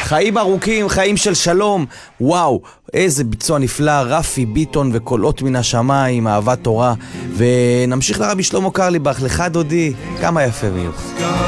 חיים ארוכים, חיים של שלום. וואו, איזה ביצוע נפלא. רפי ביטון וקולות מן השמיים, אהבת תורה. ונמשיך לרבי שלמה קרליבך, לך דודי, כמה יפה ויוך.